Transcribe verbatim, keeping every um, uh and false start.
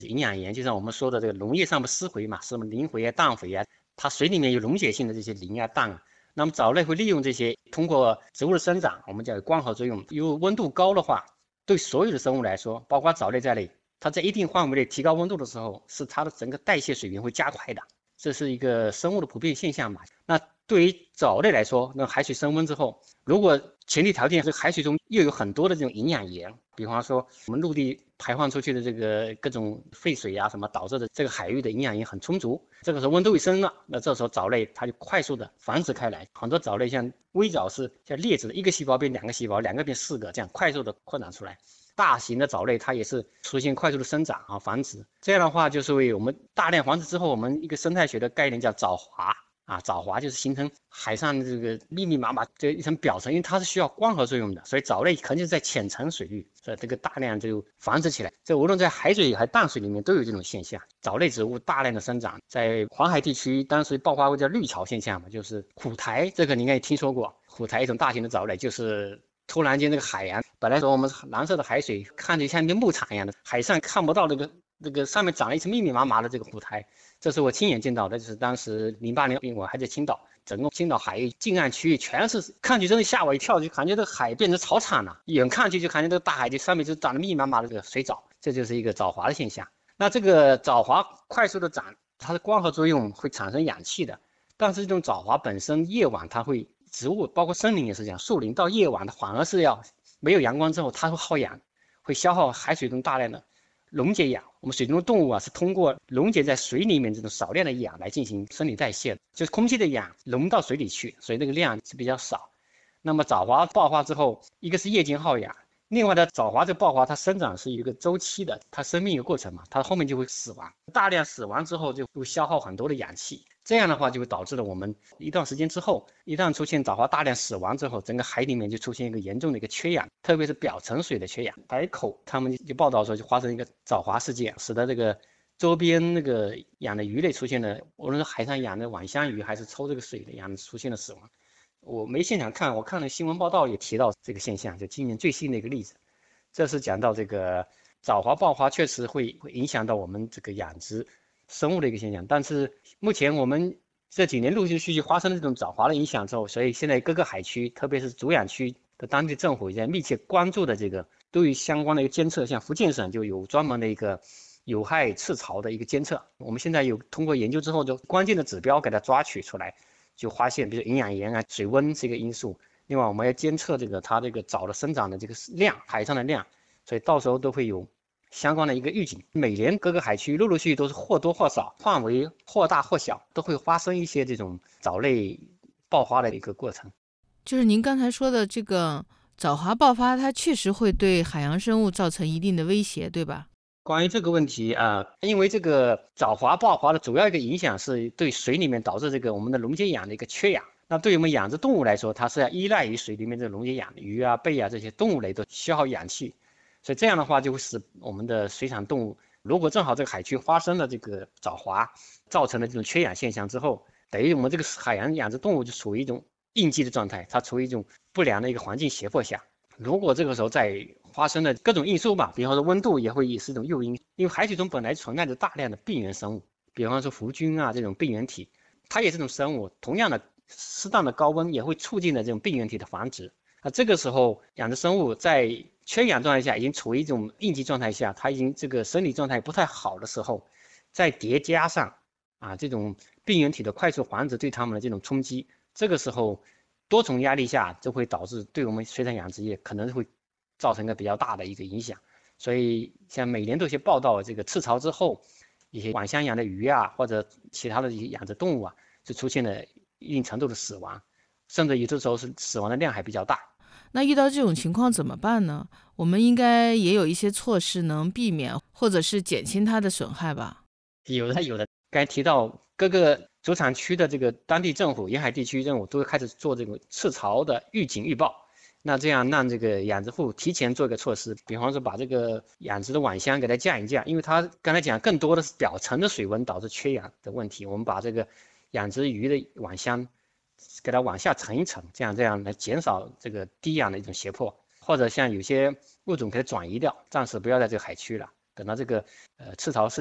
营养盐，就像我们说的这个农业上不施肥嘛，什么磷肥啊、氮肥啊，它水里面有溶解性的这些磷啊、氮啊。那么藻类会利用这些，通过植物的生长，我们叫光合作用。因为温度高的话，对所有的生物来说，包括藻类在内，它在一定范围内提高温度的时候，是它的整个代谢水平会加快的，这是一个生物的普遍现象嘛。那对于藻类来说，那海水升温之后，如果前提条件是海水中又有很多的这种营养盐，比方说我们陆地排放出去的这个各种废水啊什么，导致的这个海域的营养盐很充足，这个时候温度一升了，那这时候藻类它就快速的繁殖开来。很多藻类像微藻是像列子的，一个细胞变两个细胞，两个变四个，这样快速的扩展出来。大型的藻类它也是出现快速的生长啊繁殖，这样的话就是为我们大量繁殖之后，我们一个生态学的概念叫藻华。啊，藻华就是形成海上的这个密密麻麻这一层表层，因为它是需要光合作用的，所以藻类肯定是在浅层水域，所以这个大量就繁殖起来。这无论在海水还淡水里面都有这种现象，藻类植物大量的生长。在黄海地区当时爆发过叫绿潮现象嘛，就是虎苔，这个你应该也听说过。虎苔一种大型的藻类，就是突然间这个海洋本来说我们蓝色的海水看着像一片牧场一样的，海上看不到那个那个上面长了一层密密麻麻的这个虎苔。这是我亲眼见到的，就是当时零八年我还在青岛，整个青岛海域近岸区域全是，看去真的吓我一跳，就感觉这个海变成草场了，远看去就感觉这个大海就上面就长得密密麻麻的这个水藻，这就是一个藻华的现象。那这个藻华快速的长，它的光合作用会产生氧气的，但是这种藻华本身夜晚它会，植物包括森林也是这样，树林到夜晚它反而是要没有阳光之后它会耗氧，会消耗海水中大量的溶解氧。我们水中的动物啊，是通过溶解在水里面这种少量的氧来进行生理代谢的，就是空气的氧溶到水里去，所以那个量是比较少。那么藻华爆发之后，一个是夜间耗氧，另外的藻华这爆发它生长是一个周期的，它生命一个过程嘛，它后面就会死亡，大量死亡之后就会消耗很多的氧气，这样的话就会导致了我们一段时间之后，一旦出现藻华大量死亡之后，整个海里面就出现一个严重的一个缺氧，特别是表层水的缺氧。海口他们就报道说就发生一个藻华事件，使得这个周边那个养的鱼类出现了，无论是海上养的网箱鱼还是抽这个水的养出现了死亡。我没现场看，我看了新闻报道也提到这个现象，就今年最新的一个例子。这是讲到这个藻华爆发确实会会影响到我们这个养殖生物的一个现象，但是目前我们这几年陆陆续续发生了这种藻华的影响之后，所以现在各个海区，特别是主养区的当地政府也在密切关注的这个对于相关的一个监测，像福建省就有专门的一个有害赤潮的一个监测，我们现在有通过研究之后，就关键的指标给它抓取出来。就发现，比如营养盐啊、水温是一个因素。另外，我们要监测这个它这个藻的生长的这个量，海上的量，所以到时候都会有相关的一个预警。每年各个海区陆陆续续都是或多或少，范围或大或小，都会发生一些这种藻类爆发的一个过程。 就是您刚才说的这个藻华爆发，它确实会对海洋生物造成一定的威胁，对吧？ 关于这个问题啊、呃，因为这个藻华爆发的主要一个影响是对水里面导致这个我们的溶解氧的一个缺氧。那对于我们养殖动物来说，它是要依赖于水里面这个溶解氧，鱼啊、贝啊这些动物类都消耗氧气，所以这样的话就会使我们的水产动物，如果正好这个海区发生了这个藻华，造成了这种缺氧现象之后，等于我们这个海洋养殖动物就处于一种应激的状态，它处于一种不良的一个环境胁迫下。如果这个时候再发生了各种因素吧，比方说温度也会是一种诱因，因为海水中本来存在着大量的病原生物，比方说弧菌啊这种病原体，它也是这种生物，同样的适当的高温也会促进了这种病原体的繁殖。啊，这个时候养殖生物在缺氧状态下，已经处于一种应激状态下，它已经这个生理状态不太好的时候，再叠加上啊这种病原体的快速繁殖对它们的这种冲击，这个时候多重压力下，就会导致对我们水产养殖业可能会造成一个比较大的一个影响。所以像每年都有些报道，这个赤潮之后，一些网箱养的鱼啊，或者其他的一些养殖动物啊，就出现了一定程度的死亡，甚至有的时候是死亡的量还比较大。 那遇到这种情况怎么办呢？我们应该也有一些措施能避免或者是减轻它的损害吧？ 有的有的，刚才提到各个主产区的这个当地政府、沿海地区政府都会开始做这个赤潮的预警预报。那这样让这个养殖户提前做一个措施，比方说把这个养殖的网箱给它降一降，因为它刚才讲更多的是表层的水温导致缺氧的问题，我们把这个养殖鱼的网箱给它往下沉一沉，这样这样来减少这个低氧的一种胁迫，或者像有些物种给它转移掉，暂时不要在这个海区了。 等到这个呃赤潮